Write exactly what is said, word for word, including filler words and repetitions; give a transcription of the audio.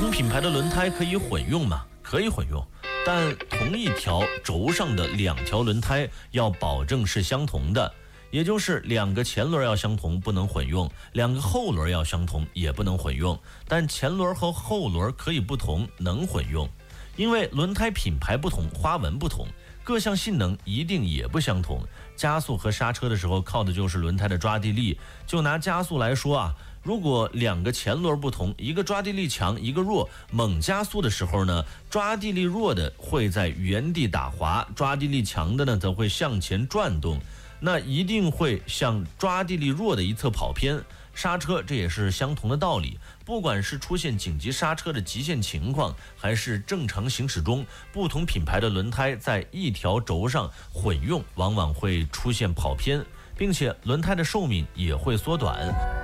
同品牌的轮胎可以混用吗？可以混用，但同一条轴上的两条轮胎要保证是相同的，也就是两个前轮要相同，不能混用；两个后轮要相同，也不能混用。但前轮和后轮可以不同，能混用。因为轮胎品牌不同，花纹不同，各项性能一定也不相同。加速和刹车的时候靠的就是轮胎的抓地力。就拿加速来说啊，如果两个前轮不同，一个抓地力强，一个弱，猛加速的时候呢，抓地力弱的会在原地打滑，抓地力强的呢则会向前转动，那一定会向抓地力弱的一侧跑偏。刹车这也是相同的道理，不管是出现紧急刹车的极限情况，还是正常行驶中，不同品牌的轮胎在一条轴上混用，往往会出现跑偏，并且轮胎的寿命也会缩短。